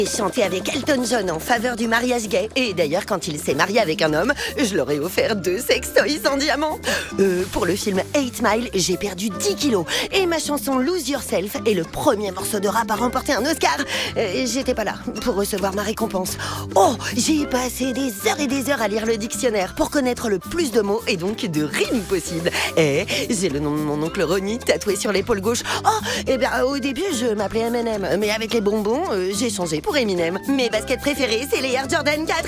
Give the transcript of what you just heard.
J'ai chanté avec Elton John en faveur du mariage gay. Et d'ailleurs, quand il s'est marié avec un homme, je leur ai offert 2 sextoys en diamant. Pour le film 8 Mile, j'ai perdu 10 kilos. Et ma chanson Lose Yourself est le premier morceau de rap à remporter un Oscar. J'étais pas là pour recevoir ma récompense. Oh, j'ai passé des heures et des heures à lire le dictionnaire pour connaître le plus de mots et donc de rimes possibles. Et j'ai le nom de mon oncle Ronnie tatoué sur l'épaule gauche. Oh, et bien au début, je m'appelais M&M. Mais avec les bonbons, j'ai changé pour Eminem. Mes baskets préférées, c'est les Air Jordan 4.